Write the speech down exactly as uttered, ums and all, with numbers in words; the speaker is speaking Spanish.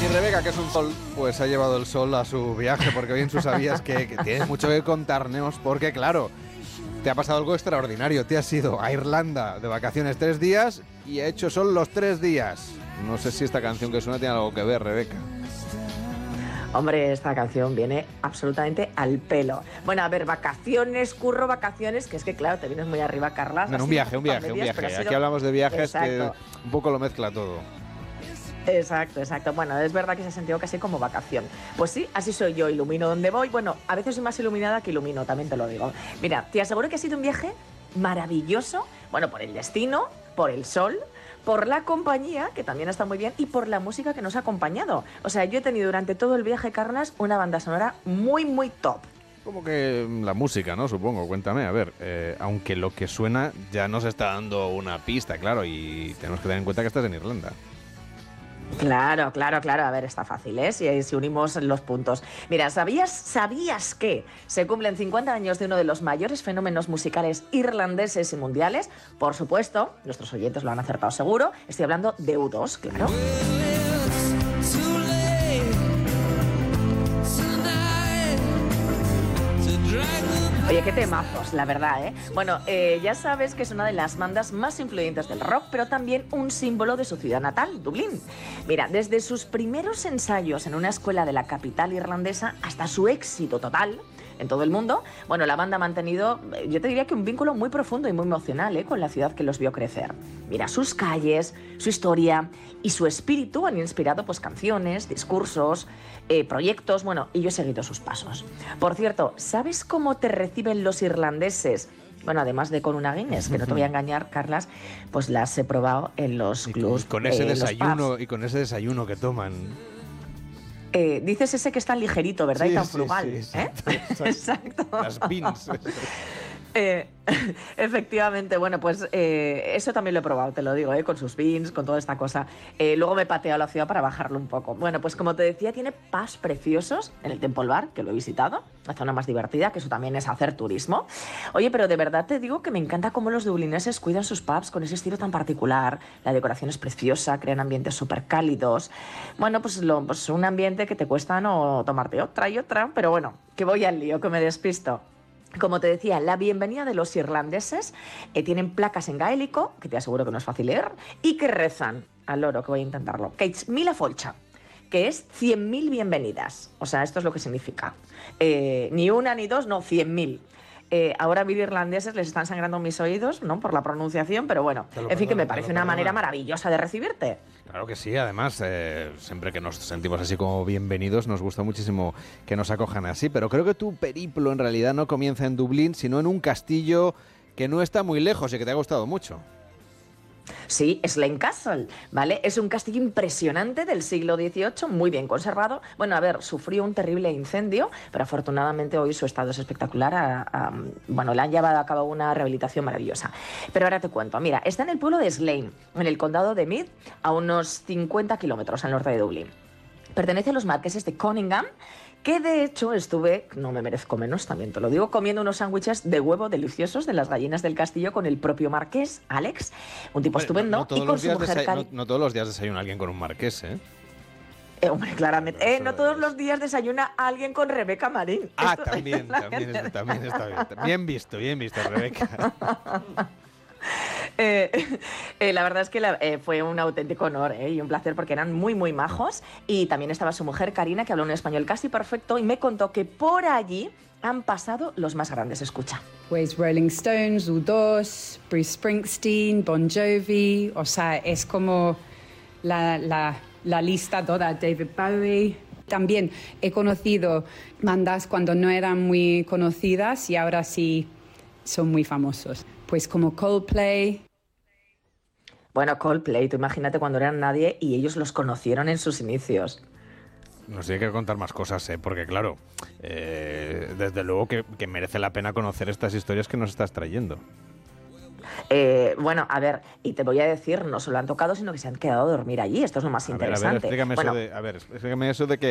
Y Rebeca, que es un sol, pues ha llevado el sol a su viaje, porque hoy en sus sabías que, que tienes mucho que contarnos, porque claro, te ha pasado algo extraordinario. Te has ido a Irlanda de vacaciones tres días y ha hecho sol los tres días. No sé si esta canción que suena tiene algo que ver, Rebeca. Hombre, esta canción viene absolutamente al pelo. Bueno, a ver, vacaciones, curro, vacaciones, que es que claro, te vienes muy arriba, Carlas. Bueno, un viaje, un viaje, un viaje. Aquí hablamos de viajes. Exacto. Que un poco lo mezcla todo. Exacto, exacto. Bueno, es verdad que se ha sentido casi como vacación. Pues sí, así soy yo, ilumino donde voy. Bueno, a veces soy más iluminada que ilumino, también te lo digo. Mira, te aseguro que ha sido un viaje maravilloso, bueno, por el destino, por el sol, por la compañía, que también está muy bien, y por la música que nos ha acompañado. O sea, yo he tenido durante todo el viaje, Carlas, una banda sonora muy, muy top. Como que la música, ¿no? Supongo, cuéntame. A ver, eh, aunque lo que suena ya nos está dando una pista, claro, y tenemos que tener en cuenta que estás en Irlanda. Claro, claro, claro. A ver, está fácil, ¿eh? Si, si unimos los puntos. Mira, ¿sabías, ¿sabías que se cumplen cincuenta años de uno de los mayores fenómenos musicales irlandeses y mundiales? Por supuesto, nuestros oyentes lo han acertado seguro. Estoy hablando de U dos, claro. Oye, qué temazos, la verdad, ¿eh? Bueno, eh, ya sabes que es una de las bandas más influyentes del rock, pero también un símbolo de su ciudad natal, Dublín. Mira, desde sus primeros ensayos en una escuela de la capital irlandesa hasta su éxito total en todo el mundo, bueno, la banda ha mantenido, yo te diría que un vínculo muy profundo y muy emocional, ¿eh?, con la ciudad que los vio crecer. Mira, sus calles, su historia y su espíritu han inspirado pues canciones, discursos, eh, proyectos, bueno, y yo he seguido sus pasos. Por cierto, ¿sabes cómo te reciben los irlandeses? Bueno, además de con una Guinness, que no te voy a engañar, Carlas, pues las he probado en los clubs. Y con ese eh, desayuno y con ese desayuno que toman. Eh, dices ese que es tan ligerito, ¿verdad? Sí, y tan sí, frugal. Sí, exacto, ¿eh? exacto. Exacto. Las beans. Eh, efectivamente, bueno, pues eh, eso también lo he probado, te lo digo, eh, con sus beans, con toda esta cosa. Eh, luego me he pateado a la ciudad para bajarlo un poco. Bueno, pues como te decía, tiene pubs preciosos en el Temple Bar, que lo he visitado, la zona más divertida, que eso también es hacer turismo. Oye, pero de verdad te digo que me encanta cómo los dublineses cuidan sus pubs con ese estilo tan particular. La decoración es preciosa, crean ambientes súper cálidos. Bueno, pues, lo, pues un ambiente que te cuesta no tomarte otra y otra, pero bueno, que voy al lío, que me despisto. Como te decía, la bienvenida de los irlandeses eh, tienen placas en gaélico, que te aseguro que no es fácil leer, y que rezan al loro, que voy a intentarlo, Kates Mila Folcha, que es cien mil bienvenidas. O sea, esto es lo que significa. Eh, ni una ni dos, no, cien mil. Eh, ahora a mil irlandeses les están sangrando mis oídos, ¿no?, por la pronunciación, pero bueno, en fin, perdono, que me parece una manera maravillosa de recibirte. Claro que sí, además, eh, siempre que nos sentimos así como bienvenidos, nos gusta muchísimo que nos acojan así, pero creo que tu periplo en realidad no comienza en Dublín, sino en un castillo que no está muy lejos y que te ha gustado mucho. Sí, Slane Castle, ¿vale? Es un castillo impresionante del siglo dieciocho, muy bien conservado. Bueno, a ver, sufrió un terrible incendio, pero afortunadamente hoy su estado es espectacular. A, a, bueno, le han llevado a cabo una rehabilitación maravillosa. Pero ahora te cuento. Mira, está en el pueblo de Slane, en el condado de Meath, a unos cincuenta kilómetros al norte de Dublín. Pertenece a los marqueses de Conyngham, que de hecho estuve, no me merezco menos, también te lo digo, comiendo unos sándwiches de huevo deliciosos de las gallinas del castillo con el propio marqués, Alex, un tipo bueno, estupendo, no, no y con su mujer desay- no, no todos los días desayuna alguien con un marqués, ¿eh? Eh, hombre, claramente. Eh, no todos los días desayuna alguien con Rebeca Marín. Ah, Esto, también, también, es, también está bien. Bien visto, bien visto, Rebeca. Eh, eh, la verdad es que la, eh, fue un auténtico honor eh, y un placer porque eran muy, muy majos. Y también estaba su mujer, Karina, que habló un español casi perfecto y me contó que por allí han pasado los más grandes. Escucha. Pues Rolling Stones, U dos, Bruce Springsteen, Bon Jovi, o sea, es como la, la, la lista toda, David Bowie. También he conocido bandas cuando no eran muy conocidas y ahora sí son muy famosos. Pues como Coldplay. Bueno, Coldplay, tú imagínate cuando eran nadie y ellos los conocieron en sus inicios. Nos tiene que contar más cosas, ¿eh? Porque claro, eh, desde luego que, que merece la pena conocer estas historias que nos estás trayendo. Eh, bueno, a ver, y te voy a decir, no solo han tocado, sino que se han quedado a dormir allí. Esto es lo más a interesante. Ver, a ver, explícame, bueno, eso de, a ver, explícame eso de que